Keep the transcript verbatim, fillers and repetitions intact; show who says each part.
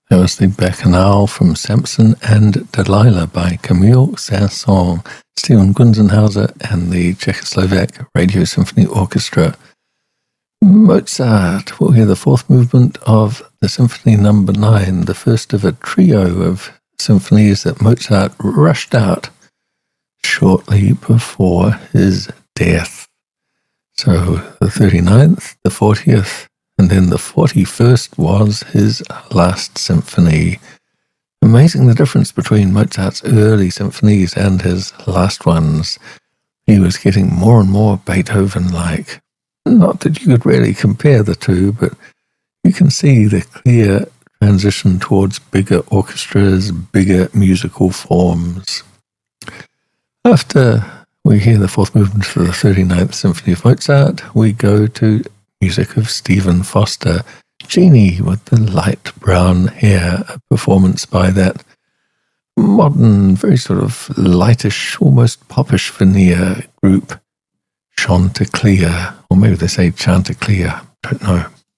Speaker 1: That was the Bacchanal from Samson and Delilah by Camille Saint-Saëns, Stephen Gunzenhauser, and the Czechoslovak Radio Symphony Orchestra. Mozart. We'll hear the fourth movement of the Symphony Number Nine, the first of a trio of symphonies that Mozart rushed out shortly before his death. So the thirty-ninth, the fortieth, and then the forty-first was his last symphony. Amazing the difference between Mozart's early symphonies and his last ones. He was getting more and more Beethoven-like. Not that you could really compare the two, but you can see the clear transition towards bigger orchestras, bigger musical forms. After we hear the fourth movement for the thirty-ninth Symphony of Mozart, we go to music of Stephen Foster, Jeannie with the light brown hair, a performance by that modern, very sort of lightish, almost popish veneer group, Chanticleer, or maybe they say Chanticleer, don't know.